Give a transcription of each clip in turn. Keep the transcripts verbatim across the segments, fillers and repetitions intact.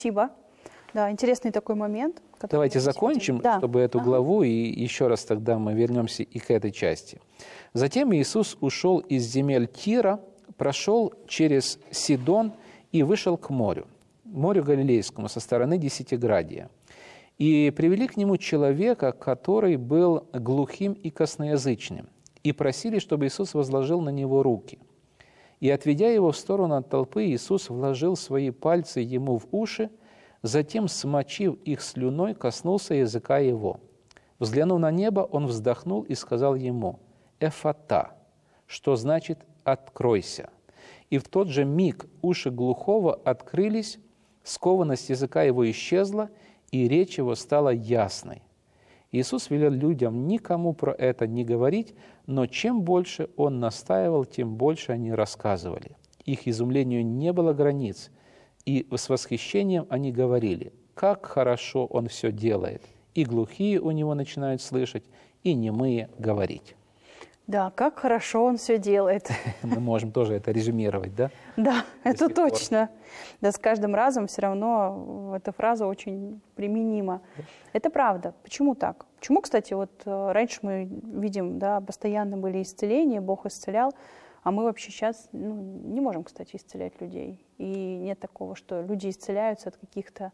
Спасибо. Да, интересный такой момент. Давайте закончим, да. чтобы эту ага. главу, и еще раз тогда мы вернемся и к этой части. Затем Иисус ушел из земель Тира, прошел через Сидон и вышел к морю, морю Галилейскому со стороны Десятиградия. И привели к нему человека, который был глухим и косноязычным, и просили, чтобы Иисус возложил на него руки. И, отведя его в сторону от толпы, Иисус вложил свои пальцы ему в уши, затем, смочив их слюной, коснулся языка его. Взглянув на небо, он вздохнул и сказал ему: «Эфата», что значит «откройся». И в тот же миг уши глухого открылись, скованность языка его исчезла, и речь его стала ясной. Иисус велел людям никому про это не говорить, но чем больше Он настаивал, тем больше они рассказывали. Их изумлению не было границ, и с восхищением они говорили: «Как хорошо Он все делает!» И глухие у Него начинают слышать, и немые говорить. Да, как хорошо Он все делает. Мы можем тоже это резюмировать, да? Да, это точно. Да, с каждым разом все равно эта фраза очень применима. Это правда. Почему так? Почему, кстати, вот раньше мы видим, да, постоянно были исцеления, Бог исцелял, а мы вообще сейчас ну, не можем, кстати, исцелять людей. И нет такого, что люди исцеляются от каких-то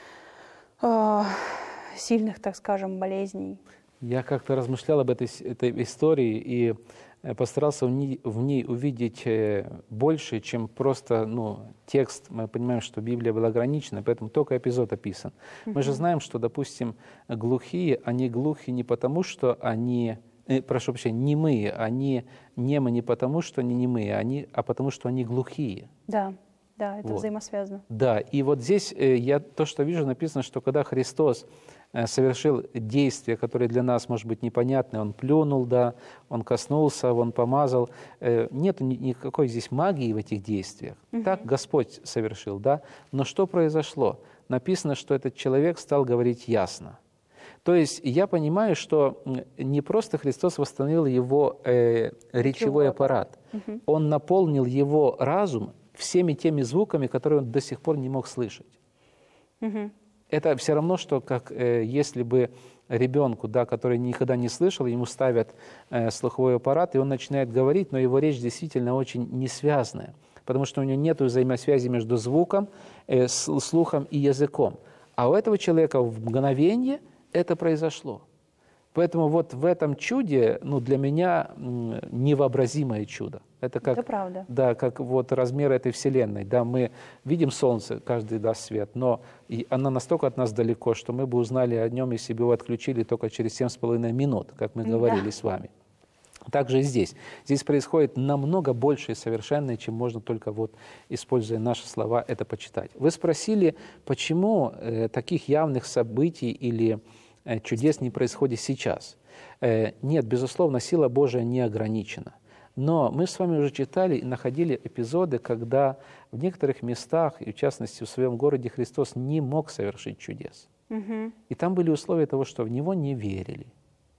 э, сильных, так скажем, болезней. Я как-то размышлял об этой, этой истории и постарался в ней, в ней увидеть больше, чем просто ну, текст. Мы понимаем, что Библия была ограничена, поэтому только эпизод описан. Mm-hmm. Мы же знаем, что, допустим, глухие, они глухи не потому, что они, э, прошу прощения, немые, они немы не потому, что они немые, они, а потому, что они глухие. Да. Да, это вот. Взаимосвязано. Да, и вот здесь я то, что вижу, написано, что когда Христос совершил действие, которое для нас, может быть, непонятное, Он плюнул, да, Он коснулся, Он помазал. Нет никакой здесь магии в этих действиях. Угу. Так Господь совершил, да. Но что произошло? Написано, что этот человек стал говорить ясно. То есть я понимаю, что не просто Христос восстановил его э, речевой аппарат, угу. Он наполнил его разум всеми теми звуками, которые он до сих пор не мог слышать. Угу. Это все равно, что как э, если бы ребенку, да, который никогда не слышал, ему ставят э, слуховой аппарат, и он начинает говорить, но его речь действительно очень несвязная, потому что у него нет взаимосвязи между звуком, э, слухом и языком. А у этого человека в мгновение это произошло. Поэтому вот в этом чуде, ну, для меня невообразимое чудо. Это как, это правда. Да, как вот размер этой Вселенной. Да, мы видим Солнце, каждый даст свет, но оно настолько от нас далеко, что мы бы узнали о нем, если бы его отключили только через семь с половиной минут, как мы говорили да. с вами. Также и здесь. Здесь происходит намного больше и совершенное, чем можно только вот, используя наши слова, это почитать. Вы спросили, почему э, таких явных событий или чудес не происходит сейчас. Нет, безусловно, сила Божия не ограничена. Но мы с вами уже читали и находили эпизоды, когда в некоторых местах, и в частности в своем городе, Христос не мог совершить чудес. Угу. И там были условия того, что в Него не верили.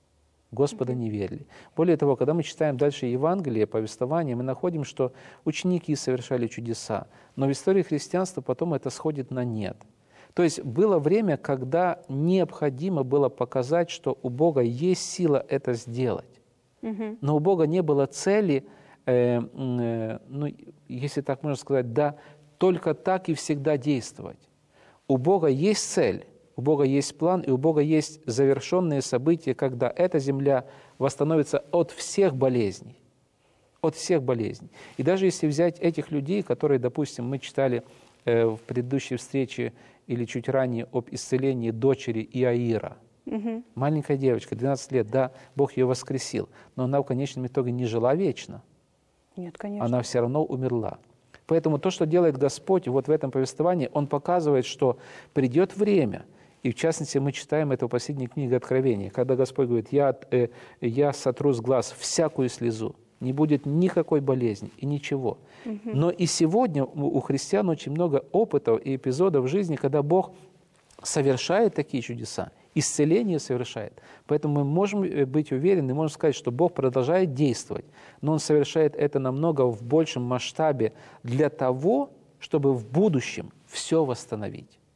Господа угу. не верили. Более того, когда мы читаем дальше Евангелие, повествование, мы находим, что ученики совершали чудеса. Но в истории христианства потом это сходит на нет. То есть было время, когда необходимо было показать, что у Бога есть сила это сделать. Угу. Но у Бога не было цели, э, э, ну, если так можно сказать, да, только так и всегда действовать. У Бога есть цель, у Бога есть план, и у Бога есть завершенные события, когда эта земля восстановится от всех болезней. От всех болезней. И даже если взять этих людей, которые, допустим, мы читали э, в предыдущей встрече, или чуть ранее об исцелении дочери Иаира. Угу. Маленькая девочка, двенадцать лет, да, Бог ее воскресил, но она в конечном итоге не жила вечно. Нет, конечно. Она все равно умерла. Поэтому то, что делает Господь вот в этом повествовании, Он показывает, что придет время, и в частности мы читаем это в последней книге Откровения, когда Господь говорит: «Я, э, я сотру с глаз всякую слезу». Не будет никакой болезни и ничего. Угу. Но и сегодня у христиан очень много опытов и эпизодов в жизни, когда Бог совершает такие чудеса, исцеление совершает. Поэтому мы можем быть уверены, можем сказать, что Бог продолжает действовать, но Он совершает это намного в большем масштабе для того, чтобы в будущем все восстановить.